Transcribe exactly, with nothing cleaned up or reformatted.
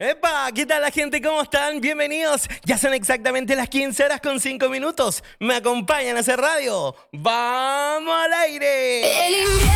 ¡Epa! ¿Qué tal la gente? ¿Cómo están? Bienvenidos. Ya son exactamente las quince horas con cinco minutos. ¿Me acompañan a hacer radio? ¡Vamos al aire!